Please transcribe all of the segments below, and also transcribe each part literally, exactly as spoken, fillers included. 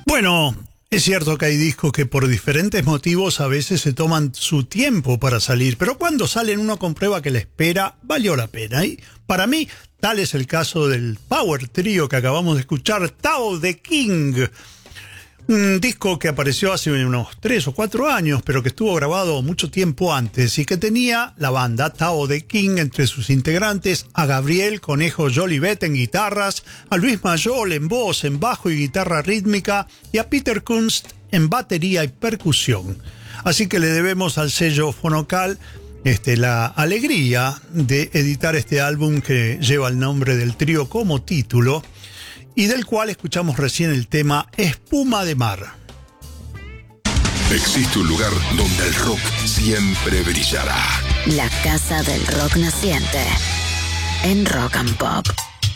Bueno, es cierto que hay discos que por diferentes motivos a veces se toman su tiempo para salir, pero cuando salen uno comprueba que la espera valió la pena. Y para mí, tal es el caso del Power Trio que acabamos de escuchar, Tao the King. Un disco que apareció hace unos tres o cuatro años, pero que estuvo grabado mucho tiempo antes y que tenía la banda Tao the King entre sus integrantes a Gabriel Conejo Jolivet en guitarras, a Luis Mayol en voz, en bajo y guitarra rítmica y a Peter Kunst en batería y percusión. Así que le debemos al sello Fonocal este, la alegría de editar este álbum que lleva el nombre del trío como título, y del cual escuchamos recién el tema Espuma de Mar. Existe un lugar donde el rock siempre brillará. La casa del rock naciente en Rock and Pop.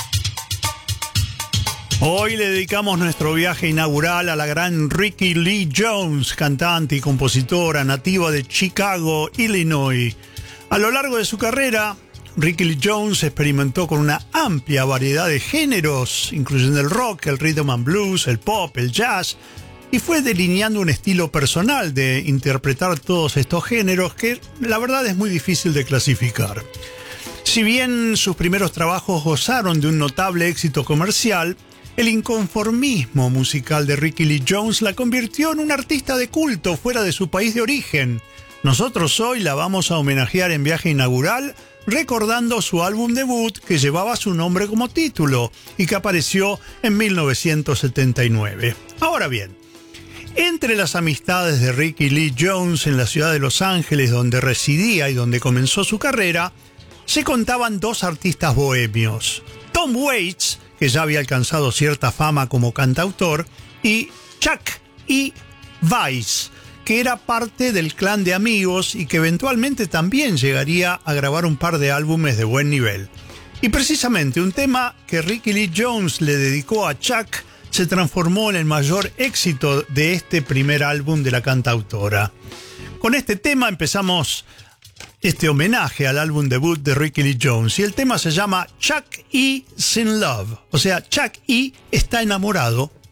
Hoy le dedicamos nuestro viaje inaugural a la gran Rickie Lee Jones, cantante y compositora nativa de Chicago, Illinois. A lo largo de su carrera, Rickie Lee Jones experimentó con una amplia variedad de géneros, incluyendo el rock, el rhythm and blues, el pop, el jazz, y fue delineando un estilo personal de interpretar todos estos géneros que la verdad es muy difícil de clasificar. Si bien sus primeros trabajos gozaron de un notable éxito comercial, el inconformismo musical de Rickie Lee Jones la convirtió en un artista de culto fuera de su país de origen. Nosotros hoy la vamos a homenajear en viaje inaugural, recordando su álbum debut que llevaba su nombre como título y que apareció en mil novecientos setenta y nueve. Ahora bien, entre las amistades de Rickie Lee Jones en la ciudad de Los Ángeles, donde residía y donde comenzó su carrera, se contaban dos artistas bohemios: Tom Waits, que ya había alcanzado cierta fama como cantautor, y Chuck E. Weiss, que era parte del clan de amigos y que eventualmente también llegaría a grabar un par de álbumes de buen nivel. Y precisamente un tema que Rickie Lee Jones le dedicó a Chuck se transformó en el mayor éxito de este primer álbum de la cantautora. Con este tema empezamos este homenaje al álbum debut de Rickie Lee Jones, y el tema se llama Chuck E. in Love, o sea, Chuck E. está enamorado